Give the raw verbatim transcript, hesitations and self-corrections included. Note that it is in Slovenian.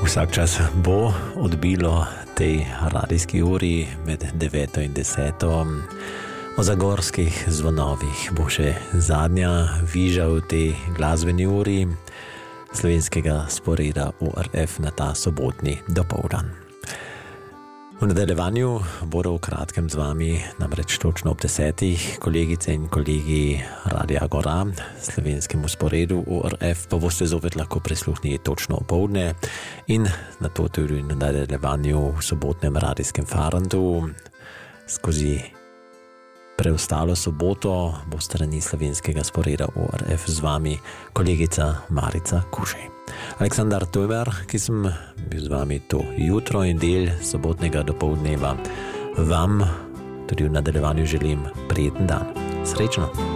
Vsak čas bo odbilo tej radijski uri med deveto in deseto. O zagorskih zvonovih bo še zadnja viža v tej glasbeni uri slovenskega sporeda U R F na ta sobotni dopoldan. V nadaljevanju bodo v kratkem z vami, namreč točno ob desetih, kolegice in kolegi Radia Gora, slovenskemu sporedu U R F, pa boste zopet lahko prisluhnili točno opoldne in na to tudi v nadaljevanju v sobotnem radijskem Farantu skozi preostalo soboto bo strani slovenskega sporeda U R F z vami kolegica Marica Kušej. Aleksandar Tojber, ki sem bil z vami to jutro in del sobotnega dopoldneva, vam tudi v nadaljevanju želim prijeten dan. Srečno!